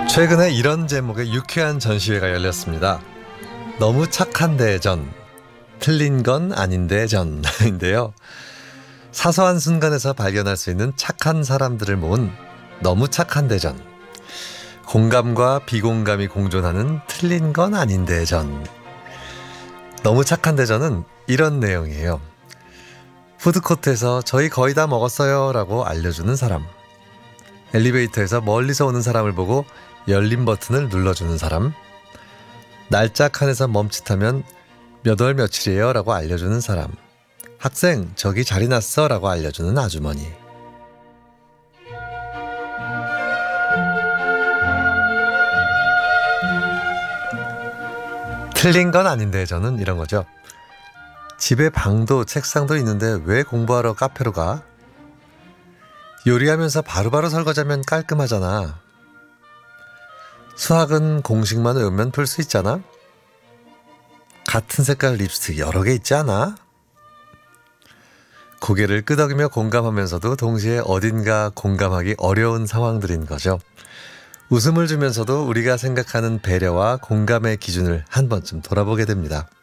최근에 이런 제목의 유쾌한 전시회가 열렸습니다. 너무 착한데 전, 틀린 건 아닌데 전인데요. 사소한 순간에서 발견할 수 있는 착한 사람들을 모은 너무 착한데 전, 공감과 비공감이 공존하는 틀린 건 아닌데 전. 너무 착한데 전은 이런 내용이에요. 푸드코트에서 저희 거의 다 먹었어요 라고 알려주는 사람, 엘리베이터에서 멀리서 오는 사람을 보고 열린 버튼을 눌러주는 사람, 날짜 칸에서 멈칫하면 몇 월 며칠이에요 라고 알려주는 사람, 학생 저기 자리 났어 라고 알려주는 아주머니. 틀린 건 아닌데 저는 이런 거죠. 집에 방도 책상도 있는데 왜 공부하러 카페로 가? 요리하면서 바로바로 설거지하면 깔끔하잖아. 수학은 공식만 외우면 풀 수 있잖아. 같은 색깔 립스틱 여러 개 있지 않아? 고개를 끄덕이며 공감하면서도 동시에 어딘가 공감하기 어려운 상황들인 거죠. 웃음을 주면서도 우리가 생각하는 배려와 공감의 기준을 한 번쯤 돌아보게 됩니다.